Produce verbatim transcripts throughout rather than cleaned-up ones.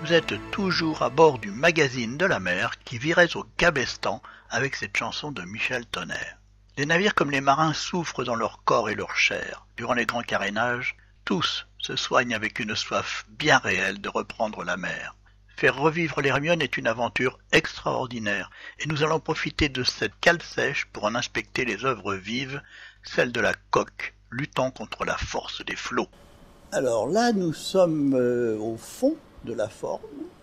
Vous êtes toujours à bord du magazine de la mer qui virait au cabestan avec cette chanson de Michel Tonnerre. Les navires comme les marins souffrent dans leur corps et leur chair. Durant les grands carénages, tous se soignent avec une soif bien réelle de reprendre la mer. Faire revivre l'Hermione est une aventure extraordinaire et nous allons profiter de cette cale sèche pour en inspecter les œuvres vives, celles de la coque, luttant contre la force des flots. Alors là, nous sommes euh, au fond de la forme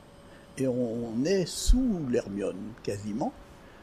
et on est sous l'Hermione quasiment.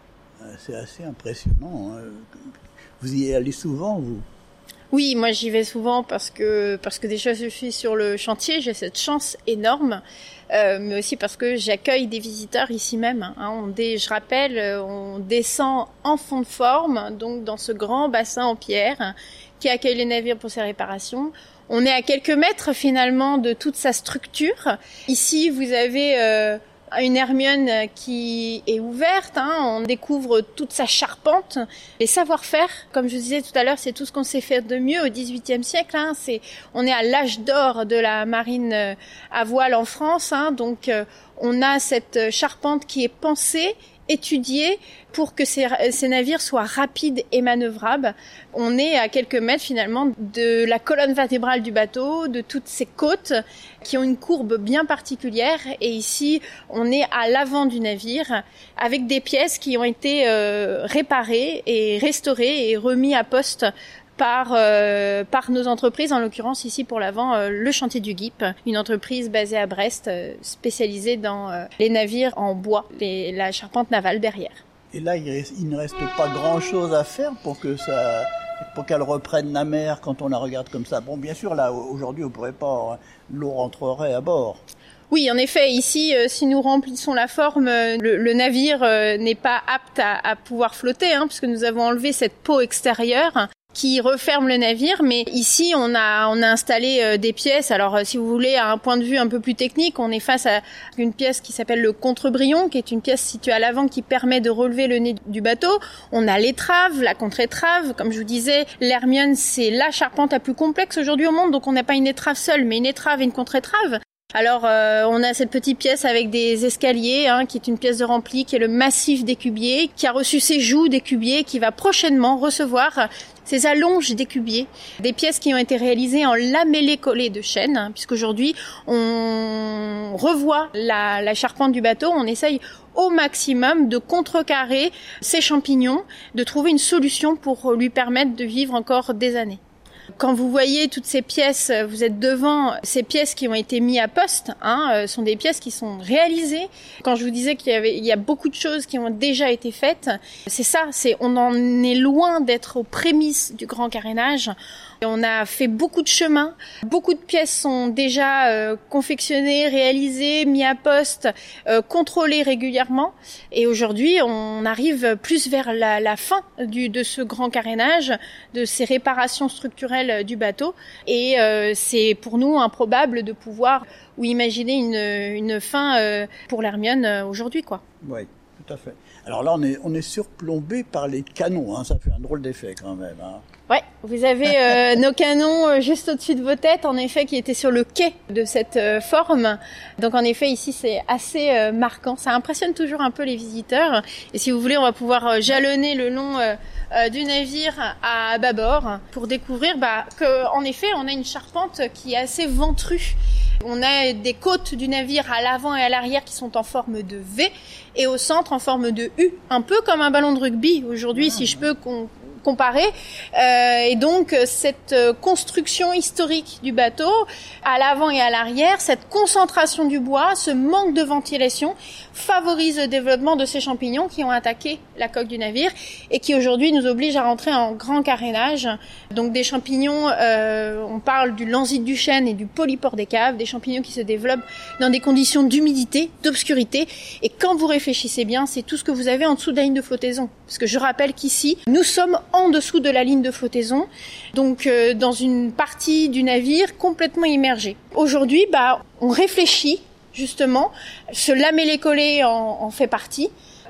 C'est assez impressionnant. Hein. Vous y allez souvent, vous ? Oui, moi j'y vais souvent parce que parce que déjà je suis sur le chantier, j'ai cette chance énorme, euh, mais aussi parce que j'accueille des visiteurs ici même. Hein. On dé, je rappelle, on descend en fond de forme, donc dans ce grand bassin en pierre qui accueille les navires pour ses réparations. On est à quelques mètres finalement de toute sa structure. Ici, vous avez euh, une Hermione qui est ouverte, hein, on découvre toute sa charpente. Les savoir-faire, comme je disais tout à l'heure, c'est tout ce qu'on sait faire de mieux au dix-huitième siècle. Hein, c'est, on est à l'âge d'or de la marine à voile en France, hein, donc euh, on a cette charpente qui est pensée, étudiée pour que ces, ces navires soient rapides et manœuvrables. On est à quelques mètres finalement de la colonne vertébrale du bateau, de toutes ces côtes qui ont une courbe bien particulière. Et ici, on est à l'avant du navire avec des pièces qui ont été euh, réparées et restaurées et remis à poste par euh, par nos entreprises, en l'occurrence ici pour l'avant euh, le chantier du Guip, une entreprise basée à Brest euh, spécialisée dans euh, les navires en bois, les, la charpente navale derrière. Et là, il, il ne reste pas grand-chose à faire pour que ça, pour qu'elle reprenne la mer quand on la regarde comme ça. Bon, bien sûr, là aujourd'hui, on pourrait pas, l'eau rentrerait à bord. Oui, en effet, ici, euh, si nous remplissons la forme, euh, le, le navire euh, n'est pas apte à, à pouvoir flotter, hein, puisque nous avons enlevé cette peau extérieure qui referme le navire, mais ici on a on a installé euh, des pièces. Alors euh, si vous voulez, à un point de vue un peu plus technique, on est face à une pièce qui s'appelle le contre-brillon, qui est une pièce située à l'avant qui permet de relever le nez du bateau. On a l'étrave, la contre-étrave. Comme je vous disais, l'Hermione, c'est la charpente la plus complexe aujourd'hui au monde, donc on n'a pas une étrave seule, mais une étrave et une contre-étrave. Alors euh, on a cette petite pièce avec des escaliers, hein, qui est une pièce de rempli, qui est le massif d'Écubier, qui a reçu ses joues d'Écubier, qui va prochainement recevoir ces allonges d'Écubier, des pièces qui ont été réalisées en lamellé collé de chêne, hein, puisqu'aujourd'hui on revoit la, la charpente du bateau, on essaye au maximum de contrecarrer ces champignons, de trouver une solution pour lui permettre de vivre encore des années. Quand vous voyez toutes ces pièces, vous êtes devant ces pièces qui ont été mises à poste, hein, sont des pièces qui sont réalisées. Quand je vous disais qu'il y avait, il y a beaucoup de choses qui ont déjà été faites, c'est ça, c'est, on en est loin d'être aux prémices du grand carénage. On a fait beaucoup de chemin, beaucoup de pièces sont déjà euh, confectionnées, réalisées, mises à poste, euh, contrôlées régulièrement. Et aujourd'hui, on arrive plus vers la, la fin du, de ce grand carénage, de ces réparations structurelles du bateau. Et euh, c'est pour nous improbable de pouvoir ou imaginer une, une fin euh, pour l'Hermione euh, aujourd'hui, quoi. Oui, tout à fait. Alors là, on est, on est surplombé par les canons, hein, ça fait un drôle d'effet quand même, hein. Ouais, vous avez euh, nos canons euh, juste au-dessus de vos têtes, en effet, qui étaient sur le quai de cette euh, forme. Donc en effet, ici, c'est assez euh, marquant. Ça impressionne toujours un peu les visiteurs. Et si vous voulez, on va pouvoir euh, jalonner le long euh, euh, du navire à bâbord pour découvrir bah, que, en effet, on a une charpente qui est assez ventrue. On a des côtes du navire à l'avant et à l'arrière qui sont en forme de V et au centre en forme de U, un peu comme un ballon de rugby aujourd'hui, ah, si je peux con- comparer. Euh, et donc cette construction historique du bateau à l'avant et à l'arrière, cette concentration du bois, ce manque de ventilation favorise le développement de ces champignons qui ont attaqué la coque du navire et qui aujourd'hui nous obligent à rentrer en grand carénage. Donc des champignons, euh, on parle du lansite du chêne et du polypore des caves, des champignons qui se développent dans des conditions d'humidité, d'obscurité. Et quand vous réfléchissez bien, c'est tout ce que vous avez en dessous de la ligne de flottaison. Parce que je rappelle qu'ici, nous sommes en dessous de la ligne de flottaison, donc euh, dans une partie du navire complètement immergée. Aujourd'hui, bah, on réfléchit justement, ce lamellé collé en, en fait partie, à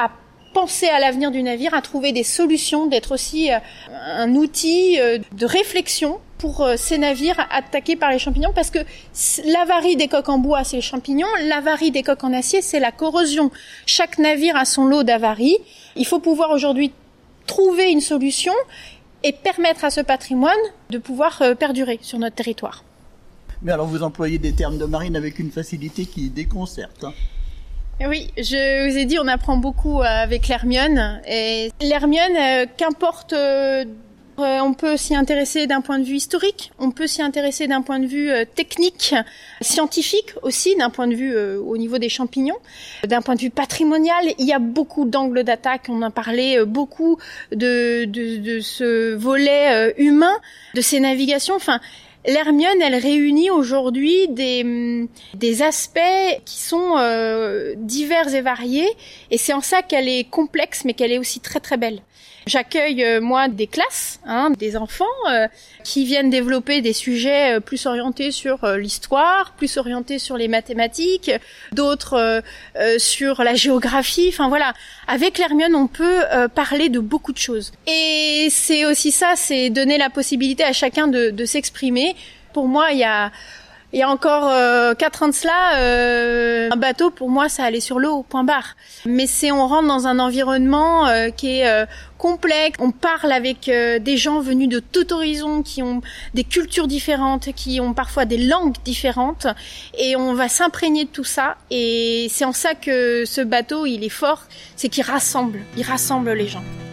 penser à l'avenir du navire, à trouver des solutions, d'être aussi un outil de réflexion pour ces navires attaqués par les champignons, parce que l'avarie des coques en bois, c'est les champignons, l'avarie des coques en acier, c'est la corrosion. Chaque navire a son lot d'avaries. Il faut pouvoir aujourd'hui trouver une solution et permettre à ce patrimoine de pouvoir perdurer sur notre territoire. Mais alors vous employez des termes de marine avec une facilité qui déconcerte, hein. Oui, je vous ai dit, on apprend beaucoup avec l'Hermione. Et l'Hermione, euh, qu'importe, euh, on peut s'y intéresser d'un point de vue historique, on peut s'y intéresser d'un point de vue euh, technique, scientifique aussi, d'un point de vue euh, au niveau des champignons, d'un point de vue patrimonial. Il y a beaucoup d'angles d'attaque, on a parlé euh, beaucoup de, de, de ce volet euh, humain, de ces navigations, enfin... L'Hermione, elle réunit aujourd'hui des, des aspects qui sont euh, divers et variés, et c'est en ça qu'elle est complexe, mais qu'elle est aussi très très belle. J'accueille, euh, moi, des classes, hein, des enfants euh, qui viennent développer des sujets euh, plus orientés sur euh, l'histoire, plus orientés sur les mathématiques, d'autres euh, euh, sur la géographie. Enfin voilà, avec l'Hermione, on peut euh, parler de beaucoup de choses. Et c'est aussi ça, c'est donner la possibilité à chacun de, de s'exprimer. Pour moi, il y a... Il y a encore euh, quatre ans de cela, euh, un bateau pour moi ça allait sur l'eau, point barre. Mais c'est on rentre dans un environnement euh, qui est euh, complexe. On parle avec euh, des gens venus de tout horizon, qui ont des cultures différentes, qui ont parfois des langues différentes, et on va s'imprégner de tout ça. Et c'est en ça que ce bateau il est fort, c'est qu'il rassemble, il rassemble les gens.